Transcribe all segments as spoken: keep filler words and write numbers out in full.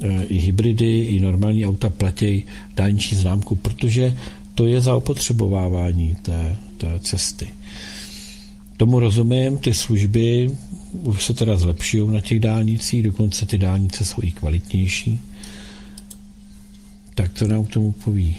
i hybridy, i normální auta platí dálniční známku, protože to je za opotřebovávání té, té cesty. Tomu rozumím, ty služby už se teda zlepšují na těch dálnicích, dokonce ty dálnice jsou i kvalitnější. Tak to nám k tomu poví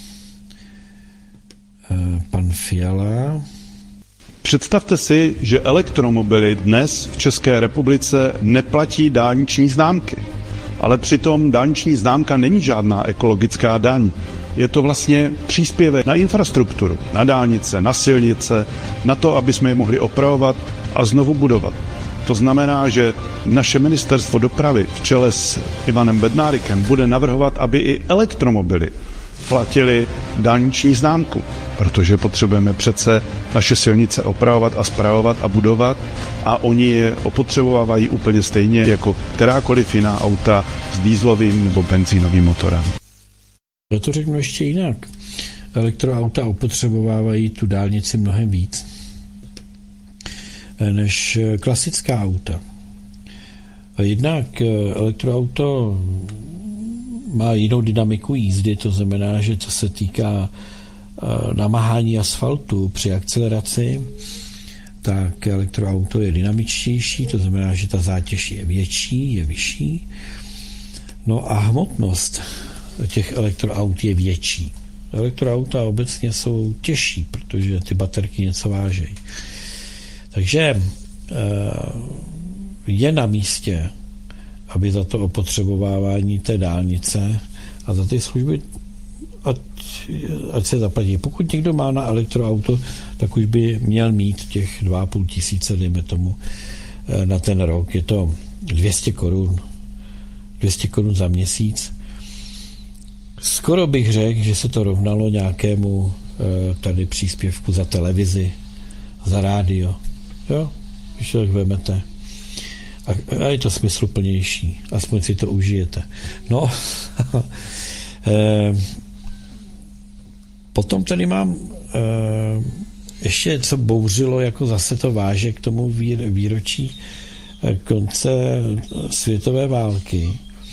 pan Fiala. Představte si, že elektromobily dnes v České republice neplatí dálniční známky. Ale přitom dálniční známka není žádná ekologická daň. Je to vlastně příspěvek na infrastrukturu, na dálnice, na silnice, na to, aby jsme je mohli opravovat a znovu budovat. To znamená, že naše ministerstvo dopravy v čele s Ivanem Bednárikem bude navrhovat, aby i elektromobily platili dálniční známku, protože potřebujeme přece naše silnice opravovat a spravovat a budovat a oni je opotřebovávají úplně stejně jako kterákoliv jiná auta s dieselovým nebo benzínovým motorem. Já to řeknu ještě jinak. Elektroauta opotřebovávají tu dálnici mnohem víc než klasická auta. Jednak elektroauto má jinou dynamiku jízdy, to znamená, že co se týká namáhání asfaltu při akceleraci, tak elektroauto je dynamičtější, to znamená, že ta zátěž je větší, je vyšší. No a hmotnost těch elektroaut je větší. Elektroauta obecně jsou těžší, protože ty baterky něco vážejí. Takže je na místě, aby za to opotřebovávání té dálnice a za ty služby, ať, ať se zaplatí. Pokud někdo má na elektroauto, tak už by měl mít těch dva a půl tisíce, dejme tomu, na ten rok. Je to dvě stě korun. dvě stě korun za měsíc. Skoro bych řekl, že se to rovnalo nějakému tady příspěvku za televizi, za rádio. Jo, když to tak vemete. A, a je to smysluplnější. Aspoň si to užijete. No, e, potom tady mám e, ještě, co bouřilo, jako zase to váže k tomu výročí konce světové války.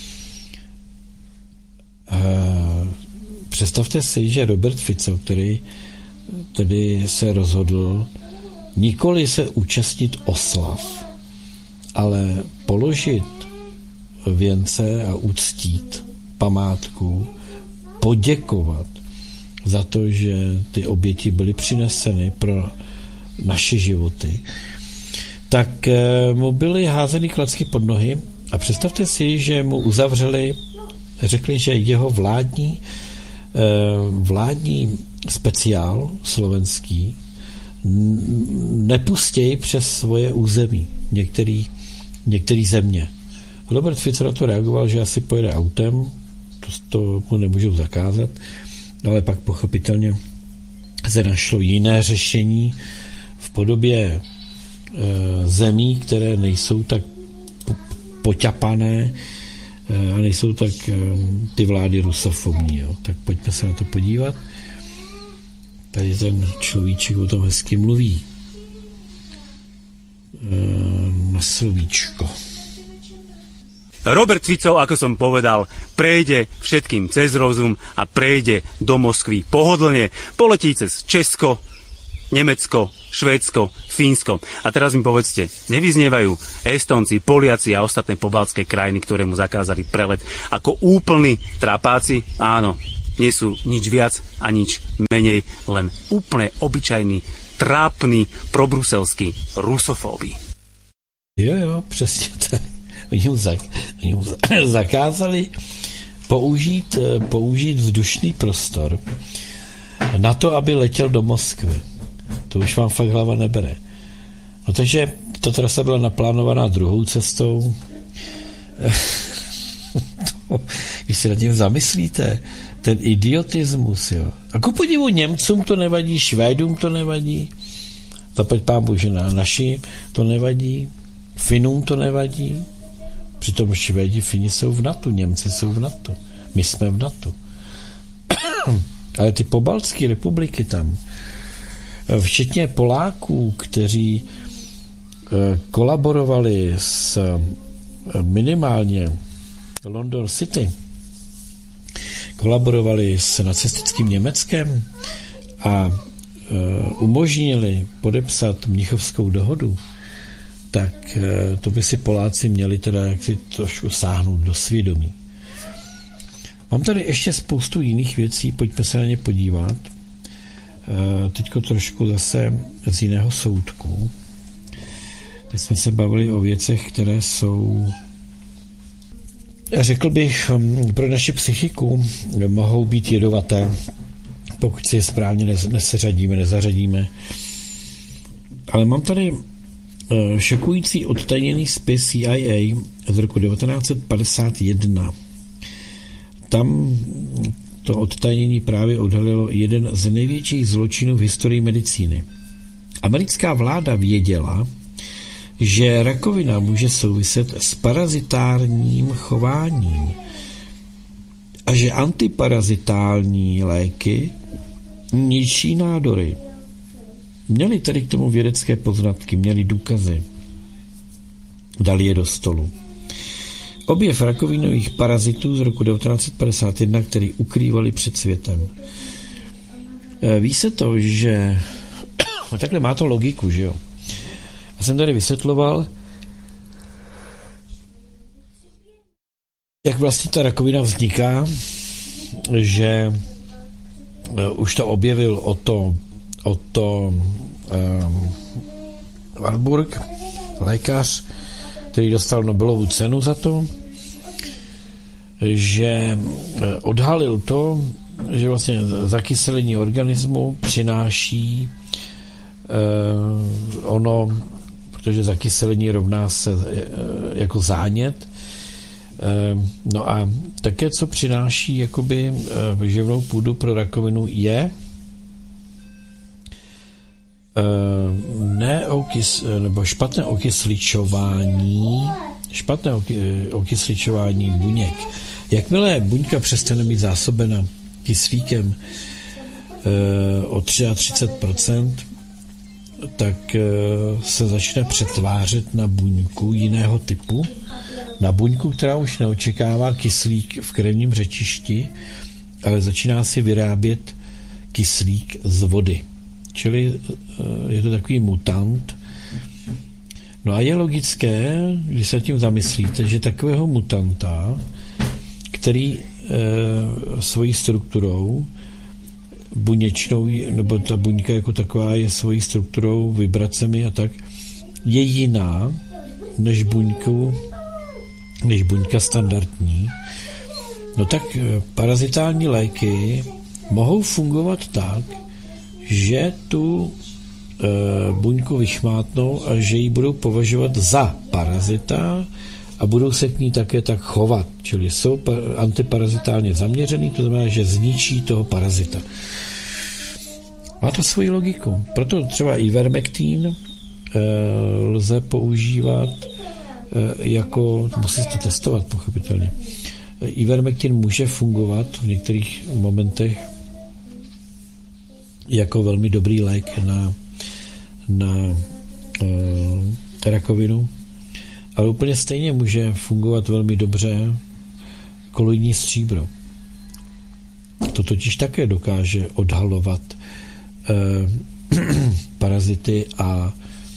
E, představte si, že Robert Fico, který tedy se rozhodl nikoli se účastnit oslav, ale položit věnce a uctít památku, poděkovat za to, že ty oběti byly přineseny pro naše životy, tak mu byly házeny klacky pod nohy a představte si, že mu uzavřeli, řekli, že jeho vládní, vládní speciál slovenský nepustějí přes svoje území některý, některý země. Robert Fico na to reagoval, že asi pojede autem, to, to mu nemůžou zakázat, ale pak pochopitelně se našlo jiné řešení v podobě e, zemí, které nejsou tak po, poťapané e, a nejsou tak e, ty vlády rusofobní. Jo. Tak pojďme se na to podívat. Tady ten človíček o tom hezky mluví. E, na slovíčko. Robert Fico, ako som povedal, prejde všetkým cez rozum a prejde do Moskvy pohodlne. Poletí cez Česko, Nemecko, Švédsko, Fínsko. A teraz mi povedzte, nevyznievajú Estonci, Poliaci a ostatné pobaltské krajiny, ktoré mu zakázali prelet, ako úplní trapáci? Áno, nie sú nič viac a nič menej, len úplne obyčajní, trápni, probruselskí rusofóbi. Jo, jo, přesně tak. Oni mu, zak, oni mu zakázali použít, použít vzdušný prostor na to, aby letěl do Moskvy. To už vám fakt hlava nebere. No takže ta trasa byla naplánovaná druhou cestou. Když si nad tím zamyslíte, ten idiotismus, jo. A ku podivu Němcům to nevadí, Švédům to nevadí, zaplať pámbu, že na naši to nevadí, Finům to nevadí, přitom Švédi, Fini jsou v NATO, Němci jsou v NATO, my jsme v NATO. Ale ty pobaltské republiky tam, včetně Poláků, kteří kolaborovali s minimálně London City kolaborovali s nacistickým Německem a umožnili podepsat Mnichovskou dohodu, tak to by si Poláci měli teda jaksi trošku sáhnout do svědomí. Mám tady ještě spoustu jiných věcí, pojďme se na ně podívat. Teďko trošku zase z jiného soudku. Teď jsme se bavili o věcech, které jsou, řekl bych, pro naši psychiku mohou být jedovaté, pokud si je správně neseřadíme, nezařadíme. Ale mám tady šokující odtajněný spis C I A z roku devatenáct set padesát jedna. Tam to odtajnění právě odhalilo jeden z největších zločinů v historii medicíny. Americká vláda věděla, že rakovina může souviset s parazitárním chováním a že antiparazitální léky ničí nádory. Měli tedy k tomu vědecké poznatky, měli důkazy. Dali je do stolu. Objev rakovinových parazitů z roku devatenáct set padesát jedna, který ukrývali před světem. Ví se to, že takhle má to logiku, že jo? Já jsem tady vysvětloval, jak vlastně ta rakovina vzniká, že už to objevil Otto, Otto um, Warburg, lékař, který dostal Nobelovu cenu za to, že odhalil to, že vlastně zakyselení organismu přináší uh, ono, protože zakyselení rovná se uh, jako zánět, uh, no a také, co přináší jakoby uh, živnou půdu pro rakovinu, je uh, neokys, nebo špatné okysličování špatné okysličování buněk. Jakmile buňka přestane být zásobena kyslíkem uh, o třicet tři procent, tak uh, se začne přetvářet na buňku jiného typu, na buňku, která už neočekává kyslík v krevním řečišti, ale začíná si vyrábět kyslík z vody. Čili uh, je to takový mutant. No a je logické, když se tím zamyslíte, že takového mutanta, který e, svojí strukturou buněčnou, nebo ta buňka jako taková je svojí strukturou, vibracemi a tak, je jiná než buňku, než buňka standardní, no tak parazitální léky mohou fungovat tak, že tu buňku vychmátnou a že ji budou považovat za parazita a budou se k ní také tak chovat. Čili jsou antiparazitálně zaměřený, to znamená, že zničí toho parazita. Má to svoji logiku. Proto třeba ivermektin e, lze používat e, jako, musíte testovat pochopitelně, ivermektin může fungovat v některých momentech jako velmi dobrý lék na na e, rakovinu, ale úplně stejně může fungovat velmi dobře koloidní stříbro. To totiž také dokáže odhalovat e, parazity a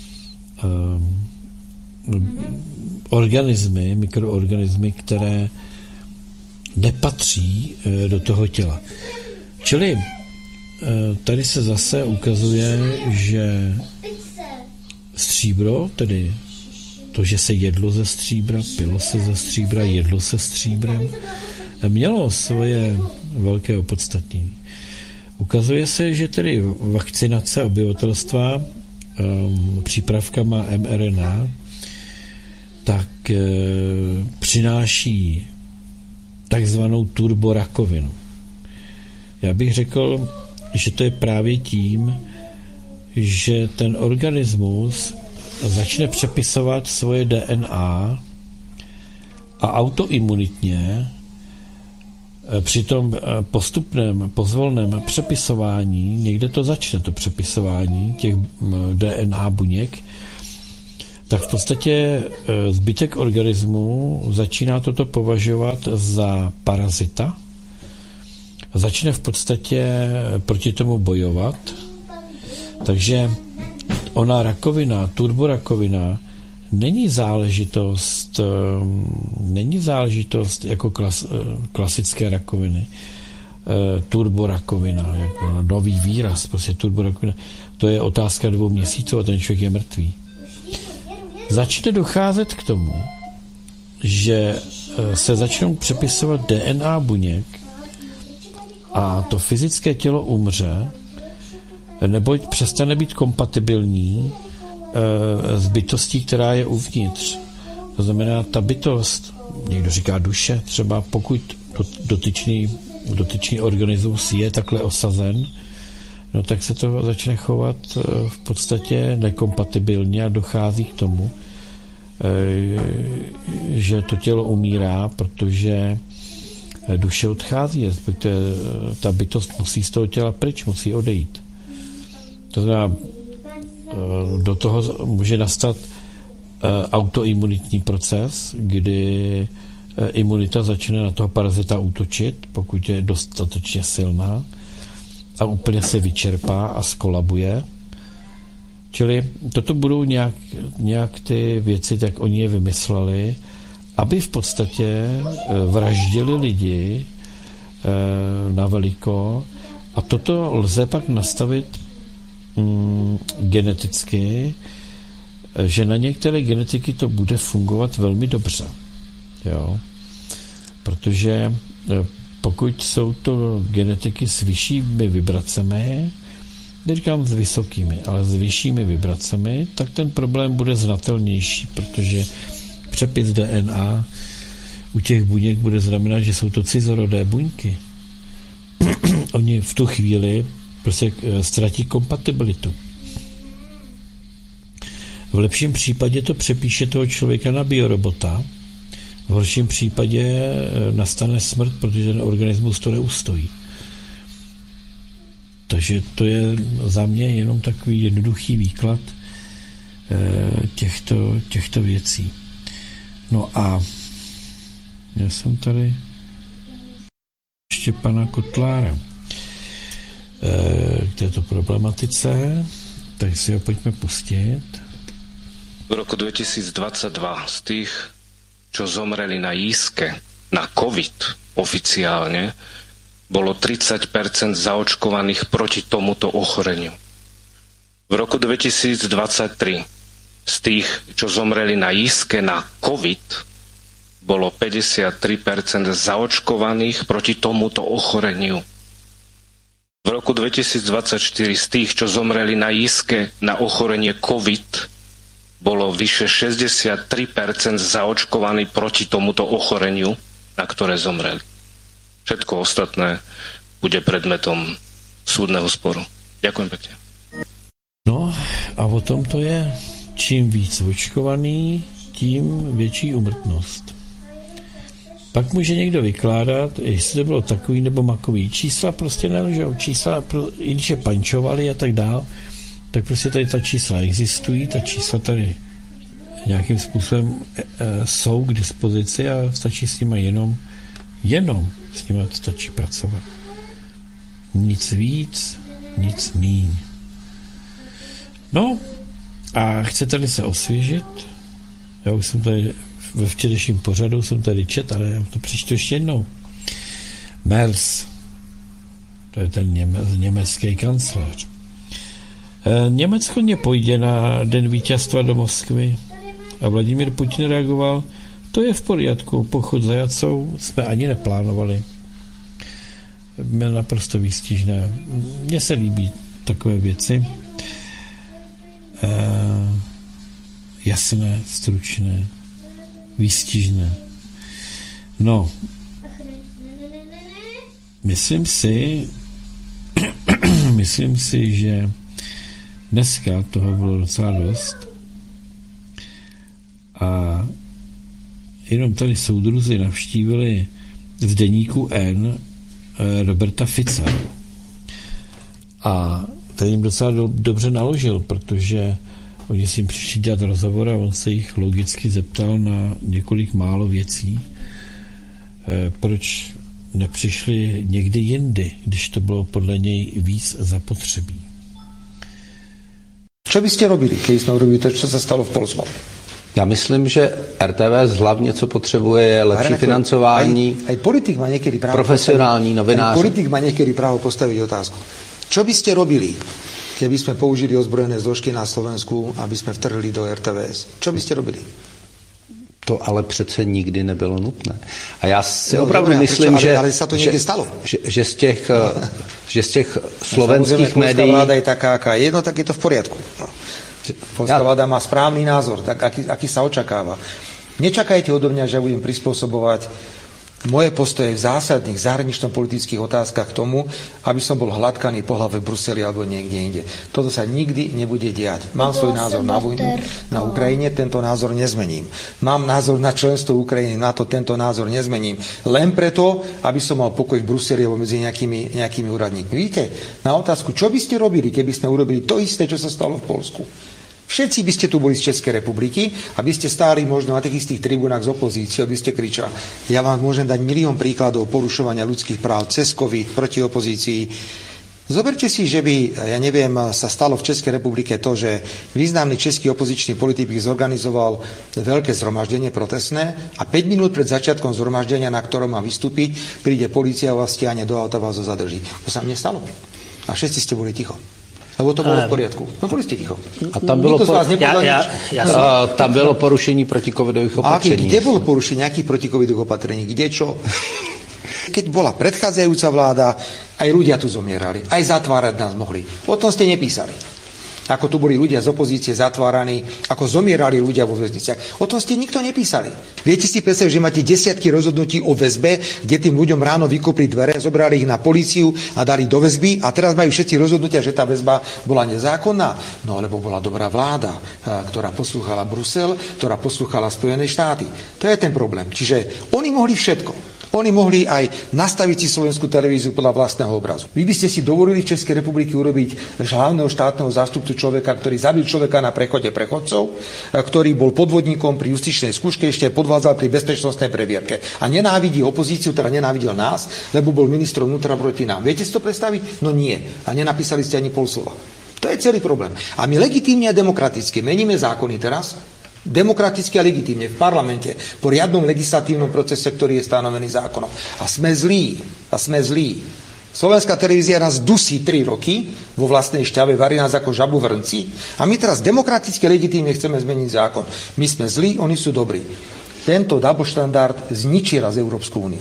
e, organismy, mikroorganismy, které nepatří e, do toho těla. Čili tady se zase ukazuje, že stříbro, tedy to, že se jedlo ze stříbra, pilo se ze stříbra, jedlo se stříbrem, mělo svoje velké opodstatnění. Ukazuje se, že tedy vakcinace obyvatelstva um, přípravkama mRNA tak uh, přináší takzvanou turborakovinu. Já bych řekl, že to je právě tím, že ten organismus začne přepisovat svoje D N A a autoimunitně při tom postupném, pozvolném přepisování, někde to začne to přepisování těch D N A buněk, tak v podstatě zbytek organismu začíná toto považovat za parazita, začne v podstatě proti tomu bojovat, takže ona rakovina, turborakovina, není záležitost, není záležitost jako klas, klasické rakoviny, turborakovina, jako nový výraz, prostě turborakovina, to je otázka dvou měsíců a ten člověk je mrtvý. Začne docházet k tomu, že se začnou přepisovat D N A buněk a to fyzické tělo umře, neboť přestane být kompatibilní s bytostí, která je uvnitř. To znamená, ta bytost, někdo říká duše, třeba pokud dotyčný, dotyčný organismus je takhle osazen, no tak se to začne chovat v podstatě nekompatibilně a dochází k tomu, že to tělo umírá, protože duše odchází, respektive ta bytost musí z toho těla pryč, musí odejít. To znamená, do toho může nastat autoimunitní proces, kdy imunita začne na toho parazita útočit, pokud je dostatečně silná a úplně se vyčerpá a skolabuje. Čili toto budou nějak, nějak ty věci, tak oni je vymysleli, aby v podstatě vraždili lidi na veliko a toto lze pak nastavit mm, geneticky, že na některé genetiky to bude fungovat velmi dobře. Jo? Protože pokud jsou to genetiky s vyššími vibracemi, neříkám s vysokými, ale s vyššími vibracemi, tak ten problém bude znatelnější, protože přepis D N A u těch buněk bude znamenat, že jsou to cizorodé buňky. Oni v tu chvíli prostě ztratí kompatibilitu. V lepším případě to přepíše toho člověka na biorobota, v horším případě nastane smrt, protože ten organismus to neustojí. Takže to je za mě jenom takový jednoduchý výklad těchto, těchto věcí. No a já jsem tady ještě pana Kotlára k této problematice, tak si ho pojďme pustit. V roku dvetisícdvadsaťdva z tých, čo zomreli na jízke, na COVID oficiálne, bolo tridsať percent zaočkovaných proti tomuto ochoreniu. V roku dvetisícdvadsaťtri z tých, čo zomreli na jízke na COVID, bolo päťdesiattri percent zaočkovaných proti tomuto ochoreniu. V roku dvetisícdvadsaťštyri z tých, čo zomreli na jízke na ochorenie COVID, bolo vyše šesťdesiattri percent zaočkovaní proti tomuto ochoreniu, na ktoré zomreli. Všetko ostatné bude predmetom súdneho sporu. Ďakujem pekne. No a o tom to je. Čím víc očkovaný, tím větší úmrtnost. Pak může někdo vykládat, jestli to bylo takový nebo makový. Čísla prostě nelžou. Čísla, i když je pančovali a tak dál, tak prostě tady ta čísla existují, ta čísla tady nějakým způsobem e, e, jsou k dispozici a stačí s nimi jenom, jenom s nimi stačí pracovat. Nic víc, nic míň. No a chcete-li se osvěžit, já už jsem tady ve včerejším pořadu jsem tady čet, ale já to přečtu ještě jednou. Merz, to je ten něme, německý kancléř. E, Německo nepojde na den vítězstva do Moskvy a Vladimír Putin reagoval, to je v pořádku, pochod za Jacou jsme ani neplánovali. Mě naprosto výstižné. Mně se líbí takové věci. E, jasné, stručné, výstižné. No, myslím si, myslím si, že dneska toho bylo docela dost a jenom tady soudruzi navštívili v deníku N Roberta Fica a ten jim docela do, dobře naložil, protože oni si jim přišli dělat rozhovor a on se jich logicky zeptal na několik málo věcí, proč nepřišli někdy jindy, když to bylo podle něj víc zapotřebí. Čo by ste robili, keď sme urobili to, čo sa stalo v Polsku? Já myslím, že er té vé hlavně, co potřebuje, je lepší Renako, financování, aj, aj politik má niekedy právo profesionální postaviť, novináři. Aj politik má niekedy právo postaviť otázku. Čo by ste robili, keby sme použili ozbrojené zložky na Slovensku, aby sme vtrhli do er té vé es? Čo by ste robili? To ale přece nikdy nebylo nutné. A já si No, opravdu dobré, myslím, ale, že, ale sa to že, niekde stalo. že, že, z těch, že z těch slovenských Samozrejme, médií... polská vláda je taká, aká je, no tak je to v poriadku. No. Polská Ja- vláda má správny názor, tak aký, aký sa očakáva. Nečakajte odo mňa, že ja budem prispôsobovať moje postoje v zásadných zahranično-politických otázkach k tomu, aby som bol hladkaný po hlave v Bruseli alebo niekde inde. Toto sa nikdy nebude diať. Mám svoj názor na vojnu na Ukrajine, tento názor nezmením. Mám názor na členstvo Ukrajiny, na to tento názor nezmením. Len preto, aby som mal pokoj v Bruseli alebo medzi nejakými, nejakými úradníkmi. Vidíte, na otázku, čo by ste robili, keby sme urobili to isté, čo sa stalo v Poľsku? Všetci by ste tu boli z Českej republiky a by ste stáli možno na tých istých tribúnach z opozície, by ste kričali. Ja vám môžem dať milión príkladov porušovania ľudských práv cez COVID proti opozícii. Zoberte si, že by, ja neviem, sa stalo v Českej republike to, že významný český opozičný politik by zorganizoval veľké zhromaždenie protestné a päť minút pred začiatkom zhromaždenia, na ktorom má vystúpiť, príde polícia a vás stiahne do auta, vás ho zadrží. To sa mne stalo. A všetci ste boli ticho. Lebo to bylo v poriadku. No boli ste ticho. A tam bylo, po... ja, ja, ja, a tam bylo porušení protikovidových opatření. A kde bolo porušenie nejakých protikovidových opatrení? Kde čo? Keď bola predchádzajúca vláda, aj ľudia tu zomierali. Aj zatvárať nás mohli. O tom ste nepísali. Ako tu boli ľudia z opozície zatváraní, ako zomierali ľudia vo väzniciach. O tom ste nikto nepísali. Viete si predstaviť, že máte desiatky rozhodnutí o väzbe, kde tým ľuďom ráno vykopli dvere, zobrali ich na políciu a dali do väzby a teraz majú všetci rozhodnutia, že tá väzba bola nezákonná. No lebo bola dobrá vláda, ktorá poslúchala Brusel, ktorá poslúchala Spojené štáty. To je ten problém. Čiže oni mohli všetko. Oni mohli aj nastaviť si slovenskú televíziu podľa vlastného obrazu. Vy by ste si dovolili v Českej republiky urobiť hlavného štátneho zástupcu človeka, ktorý zabil človeka na prechode prechodcov, ktorý bol podvodníkom pri justičnej skúške, ešte podvádzal pri bezpečnostnej previerke. A nenávidí opozíciu, teda nenávidel nás, lebo bol ministrom vnútra proti nám. Viete si to predstaviť? No nie. A nenapísali ste ani pol slova. To je celý problém. A my legitímne a demokraticky meníme zákony teraz, demokraticky a legitímne v parlamente po riadnom legislatívnom procese, ktorý je stanovený zákonom. A sme zlí. A sme zlí. Slovenská televízia nás dusí tri roky vo vlastnej šťave, varí nás ako žabu v hrnci a my teraz demokraticky a legitímne chceme zmeniť zákon. My sme zlí, oni sú dobrí. Tento double štandard zničí raz Európsku úniu.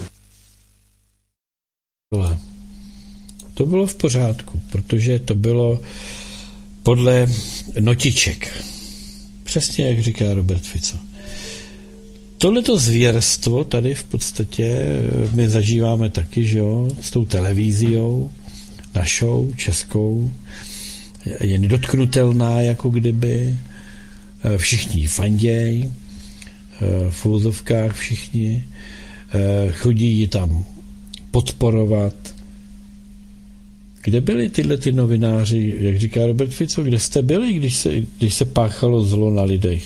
To bylo v pořádku, protože to bylo podle notiček. Přesně, jak říká Robert Fico. Tohleto zvěrstvo tady v podstatě my zažíváme taky, že jo, s tou televizí, našou, českou, je nedotknutelná, jako kdyby, všichni ji fandějí, v uvozovkách všichni, chodí ji tam podporovat. Kde byli tyhle ty novináři, jak říká Robert Fico, kde jste byli, když se, když se páchalo zlo na lidech?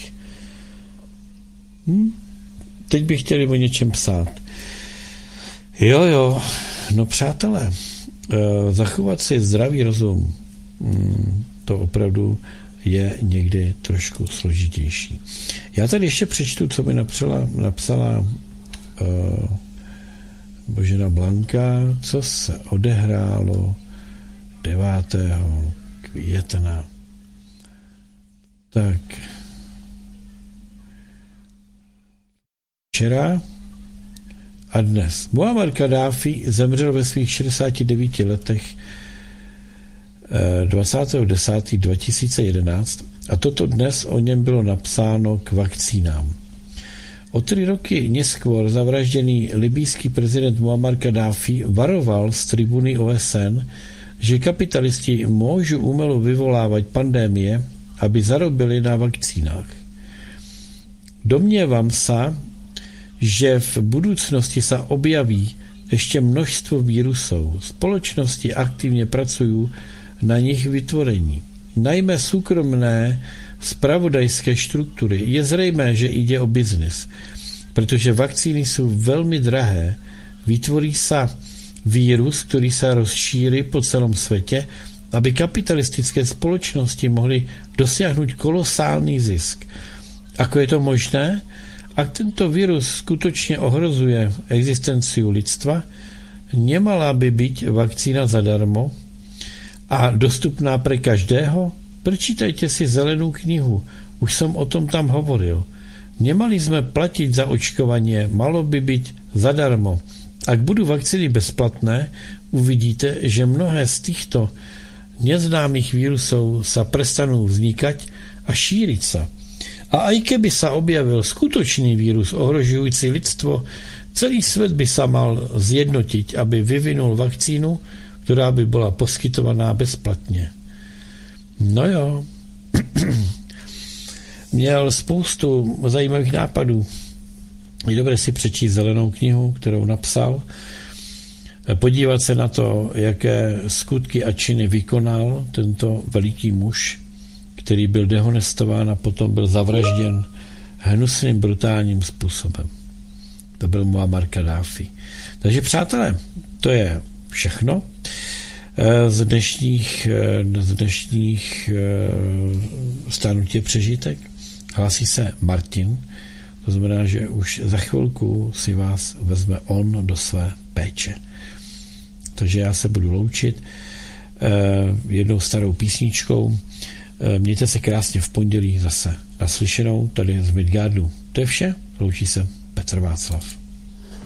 Hm? Teď by chtěli o něčem psát. Jo, jo, no přátelé, zachovat si zdravý rozum, to opravdu je někdy trošku složitější. Já tady ještě přečtu, co mi napsala, napsala uh, Božena Blanka, co se odehrálo devátého května. Tak. Včera a dnes. Muammar Kaddáfi zemřel ve svých šedesáti devíti letech dvacátého desátého dva tisíce jedenáct a toto dnes o něm bylo napsáno k vakcínám. O tři roky neskôr zavražděný libýský prezident Muammar Kaddáfi varoval z tribuny O S N, že kapitalisti môžu umelo vyvolávať pandémie, aby zarobili na vakcínách. Domnievam sa, že v budúcnosti sa objaví ešte množstvo vírusov. Spoločnosti aktívne pracujú na nich vytvorení. Najmä súkromné zpravodajské štruktúry, je zřejmé, že ide o biznis, protože vakcíny sú veľmi drahé, vytvorí sa vírus, ktorý sa rozšíri po celom svete, aby kapitalistické spoločnosti mohli dosiahnuť kolosálny zisk. Ako je to možné? Ak tento vírus skutočne ohrozuje existenciu lidstva, nemala by byť vakcína zadarmo a dostupná pre každého? Prečítajte si zelenú knihu, už som o tom tam hovoril. Nemali sme platiť za očkovanie, malo by byť zadarmo. Ak budú vakcíny bezplatné, uvidíte, že mnohé z týchto neznámych vírusov sa prestanú vznikať a šíriť sa. A aj keby sa objavil skutočný vírus ohrožujúci lidstvo, celý svet by sa mal zjednotiť, aby vyvinul vakcínu, ktorá by bola poskytovaná bezplatne. No jo. Měl spoustu zajímavých nápadů. Je dobré si přečíst zelenou knihu, kterou napsal, podívat se na to, jaké skutky a činy vykonal tento veliký muž, který byl dehonestován a potom byl zavražděn hnusným, brutálním způsobem. To byl Muammar Kaddáfi. Takže přátelé, to je všechno z dnešních, z dnešních stárnutí přežitek. Hlásí se Martin, to znamená, že už za chvilku si vás vezme on do své péče. Takže já se budu loučit jednou starou písničkou. Mějte se krásně v pondělí zase naslyšenou tady z Midgardu. To je vše, loučí se Petr Václav.